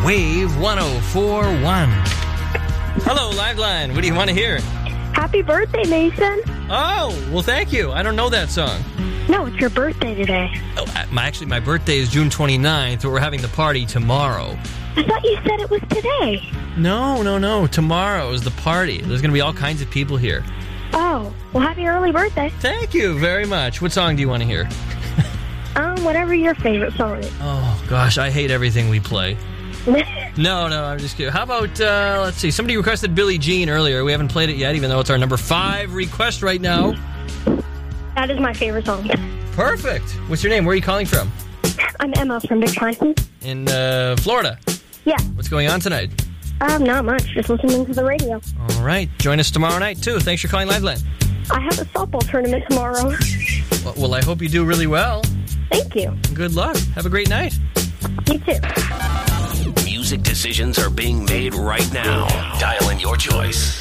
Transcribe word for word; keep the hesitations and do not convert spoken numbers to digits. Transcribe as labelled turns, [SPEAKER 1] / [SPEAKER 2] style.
[SPEAKER 1] Wave one oh four point one. Hello, Liveline. What do you want to hear?
[SPEAKER 2] Happy birthday, Mason.
[SPEAKER 1] Oh, well, thank you. I don't know that song.
[SPEAKER 2] No, it's your birthday today.
[SPEAKER 1] Oh, my, actually, my birthday is June twenty-ninth, but we're having the party tomorrow.
[SPEAKER 2] I thought you said it was today.
[SPEAKER 1] No, no, no. Tomorrow is the party. There's going to be all kinds of people here.
[SPEAKER 2] Oh, well, happy early birthday.
[SPEAKER 1] Thank you very much. What song do you want to hear?
[SPEAKER 2] Um, whatever your favorite song is.
[SPEAKER 1] Oh, gosh, I hate everything we play. No, no, I'm just kidding. How about, uh, let's see, somebody requested Billie Jean earlier. We haven't played it yet, even though it's our number five request right now.
[SPEAKER 2] That is my favorite song.
[SPEAKER 1] Perfect. What's your name? Where are you calling from?
[SPEAKER 2] I'm Emma from Big Pine.
[SPEAKER 1] In uh, Florida.
[SPEAKER 2] Yeah.
[SPEAKER 1] What's going on tonight?
[SPEAKER 2] Um, not much. Just listening to the radio.
[SPEAKER 1] All right. Join us tomorrow night, too. Thanks for calling Liveline.
[SPEAKER 2] I have a softball tournament tomorrow.
[SPEAKER 1] Well, well, I hope you do really well.
[SPEAKER 2] Thank you.
[SPEAKER 1] Good luck. Have a great night.
[SPEAKER 2] You too.
[SPEAKER 3] Music decisions are being made right now. Dial in your choice.